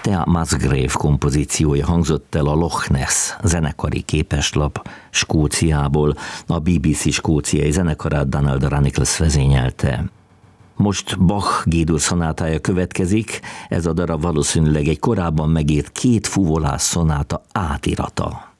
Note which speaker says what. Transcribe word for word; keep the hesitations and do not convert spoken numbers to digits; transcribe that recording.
Speaker 1: Thea Musgrave kompozíciója hangzott el a Loch Ness zenekari képeslap Skóciából, a bé bé cé skóciai zenekarát Donald Runnicles vezényelte. Most Bach G-dur szonátája következik, ez a darab valószínűleg egy korábban megírt két fuvolás szonáta átirata.